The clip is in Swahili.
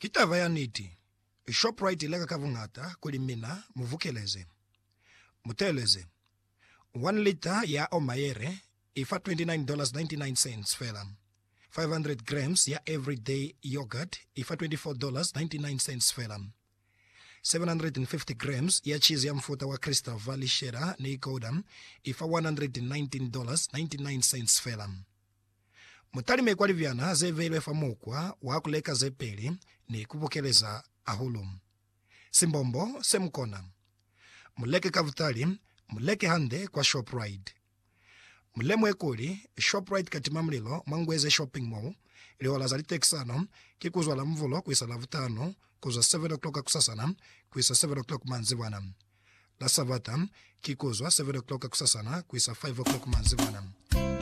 Kitava ya niti. Shoprite ilega kavungata kuli mina muvukeleze. Muteleze. 1 liter ya omayere ifa $29.99 fela. 500 grams ya everyday yogurt ifa $24.99 fela. 750 grams ya cheese ya mfuta wa Crystal Valley Cheddar ni Gouda ifa $119.99 fela. Mutalime kwa livyana zevelwe famukwa wakuleka zepeli ni kuvokeleza ahulu. Simbombo semkona. Muleke kavutali, muleke hande kwa Shoprite. Mulemu ekuli, Shoprite katimamlilo mangweze shopping mall, iliwala zali texano, kikuzwa la mvulo kuisa la vutano, kuzwa 7 o'clock kusasana, kuisa 7 o'clock manzivana. La savata, kikuzwa 7 o'clock kusasana, kuisa 5 o'clock manzivana.